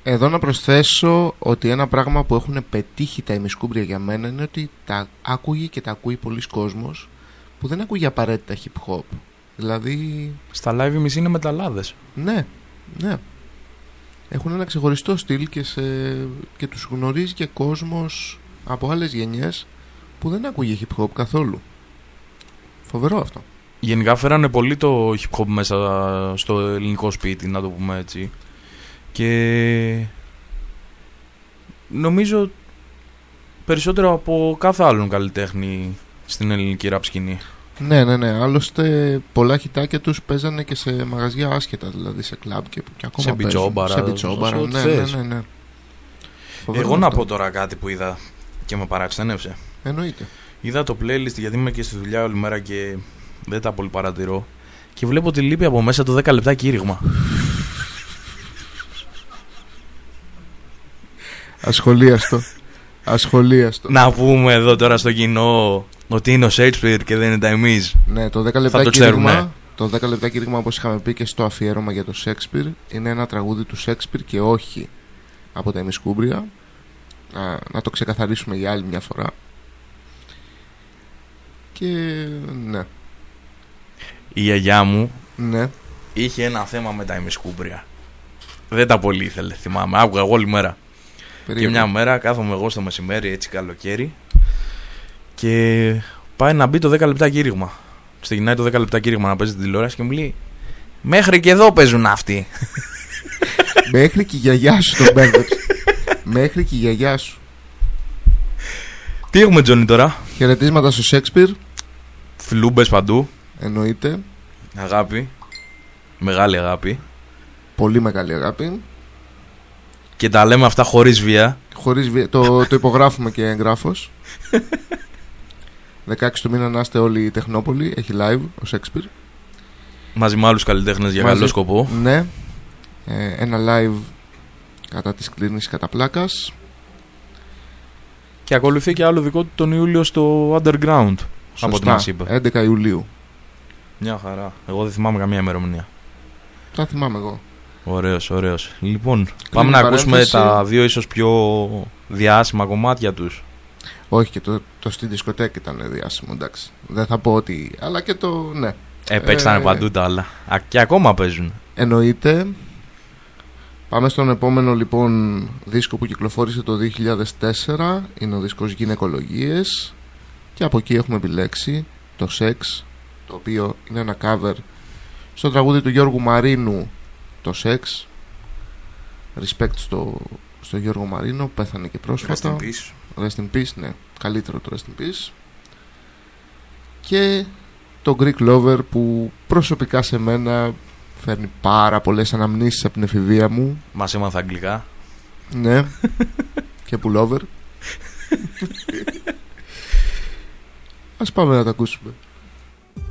Εδώ να προσθέσω ότι ένα πράγμα που έχουν πετύχει τα ημισκούμπρια για μένα είναι ότι τα άκουγε και τα ακούει πολλοί κόσμος που δεν ακούγε απαραίτητα hip hop. Δηλαδή. Στα live οι μισοί είναι μεταλλάδες. Ναι, ναι. Έχουν ένα ξεχωριστό στυλ και τους γνωρίζει και κόσμος από άλλες γενιές που δεν ακούγε hip hop καθόλου. Φοβερό αυτό. Γενικά φέρανε πολύ το hip hop μέσα στο ελληνικό σπίτι, να το πούμε έτσι. Και νομίζω περισσότερο από κάθε άλλον καλλιτέχνη στην ελληνική rap σκηνή. Ναι. Άλλωστε πολλά χιτάκια τους παίζανε και σε μαγαζιά άσχετα, δηλαδή σε κλαμπ και ακόμα σε μπιτσόμπαρα. Ναι. Εγώ να πω τώρα κάτι που είδα και με παραξένευσε. Εννοείται. Είδα το playlist γιατί είμαι και στη δουλειά όλη μέρα και δεν τα πολύ παρατηρώ. Και βλέπω ότι λείπει από μέσα το 10 λεπτά κήρυγμα. Ασχολίαστο. Να πούμε εδώ τώρα στο κοινό ότι είναι ο Shakespeare και δεν είναι τα εμείς. Ναι, το 10 λεπτά κήρυγμα. Το 10 λεπτά κήρυγμα, όπως είχαμε πει και στο αφιέρωμα για το Shakespeare, είναι ένα τραγούδι του Shakespeare και όχι από τα ημισκούμπρια. Να το ξεκαθαρίσουμε για άλλη μια φορά. Και ναι. Η γιαγιά μου είχε ένα θέμα με τα ημισκούμπρια. Δεν τα πολύ ήθελε, θυμάμαι. Άκουγα εγώ όλη μέρα. Και μια μέρα κάθομαι εγώ στο μεσημέρι, έτσι καλοκαίρι, και πάει να μπει το 10 λεπτά κήρυγμα. Ξεκινάει το 10 λεπτά κήρυγμα να παίζει την τηλεόραση και μου λέει: μέχρι και εδώ παίζουν αυτοί. Μέχρι και η γιαγιά σου τον μπέρδεψε. Μέχρι και η γιαγιά σου. Τι έχουμε, Τζόνι, τώρα? Χαιρετίσματα στο Σέξπιρ. Φλούμπες παντού. Εννοείται. Αγάπη. Μεγάλη αγάπη. Πολύ μεγάλη αγάπη. Και τα λέμε αυτά χωρίς βία. Χωρίς βία. Το υπογράφουμε και εγγράφος. 16 του μήνα να είστε όλοι οι Τεχνόπολη. Έχει live ο Σέξπιρ. Μαζί με άλλους καλλιτέχνες για καλό σκοπό. Ναι. Ένα live κατά της κλίνης κατά πλάκας. Και ακολουθεί και άλλο δικό του τον Ιούλιο στο Underground. Σωστά, από ό,τι μας είπε. 11 Ιουλίου. Μια χαρά. Εγώ δεν θυμάμαι καμία ημερομηνία. Τα θυμάμαι εγώ. Ωραίος. Λοιπόν, πάμε να ακούσουμε τα δύο ίσως πιο διάσημα κομμάτια τους. Όχι, και το στην δισκοτέκ ήταν διάσημο, εντάξει. Δεν θα πω ότι. Αλλά και το. Ναι. Παίξανε παντού τα άλλα. Και ακόμα παίζουν. Εννοείται. Πάμε στον επόμενο λοιπόν δίσκο που κυκλοφόρησε το 2004. Είναι ο δίσκος Γυναικολογίες. Και από εκεί έχουμε επιλέξει το Sex, το οποίο είναι ένα cover στο τραγούδι του Γιώργου Μαρίνου, το Sex. Respect στο Γιώργο Μαρίνο, πέθανε και πρόσφατα. Rest in peace, ναι. Καλύτερο το Rest in peace. Και το Greek Lover, που προσωπικά σε μένα φέρνει πάρα πολλές αναμνήσεις από την εφηβεία μου. Μας έμαθα αγγλικά. Ναι. Και pullover. Ας πάμε να τα ακούσουμε.